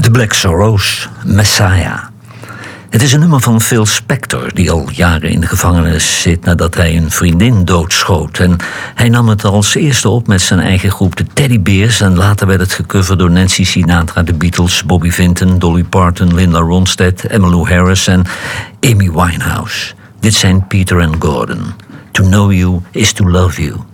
The Black Sorrows, Messiah. Het is een nummer van Phil Spector, die al jaren in de gevangenis zit nadat hij een vriendin doodschoot. En hij nam het als eerste op met zijn eigen groep de Teddy Bears en later werd het gecoverd door Nancy Sinatra, de Beatles, Bobby Vinton, Dolly Parton, Linda Ronstadt, Emmylou Harris en Amy Winehouse. Dit zijn Peter and Gordon. To know you is to love you.